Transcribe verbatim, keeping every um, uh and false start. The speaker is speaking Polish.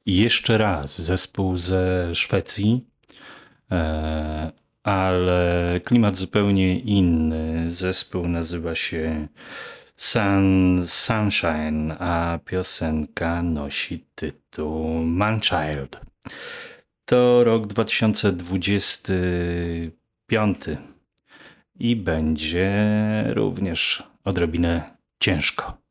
I jeszcze raz zespół ze Szwecji, e, ale klimat zupełnie inny. Zespół nazywa się Sun, Sunshine, a piosenka nosi tytuł Manchild. To rok dwa tysiące dwudziesty piąty i będzie również odrobinę ciężko.